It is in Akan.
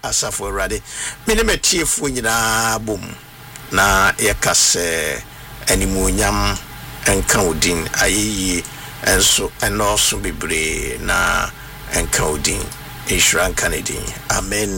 asafo awurade me ne metiefo nyinaa bom na yakase animuonyam enka odin ayeyi enso enoso bebre na enka odin Ishran Kennedy. Amen.